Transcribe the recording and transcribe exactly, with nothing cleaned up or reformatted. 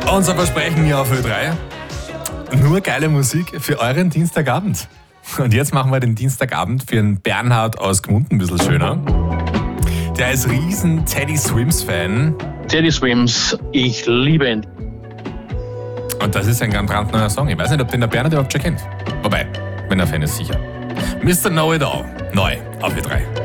Unser Versprechen hier auf Ö drei. Nur geile Musik für euren Dienstagabend. Und jetzt machen wir den Dienstagabend für einen Bernhard aus Gmunden ein bisschen schöner. Der ist riesen Teddy Swims-Fan. Teddy Swims, ich liebe ihn. Und das ist ein ganz brandneuer Song. Ich weiß nicht, ob den der Bernhard überhaupt schon kennt. Wobei, wenn er Fan ist, sicher. Mister Know It All, neu auf Ö drei.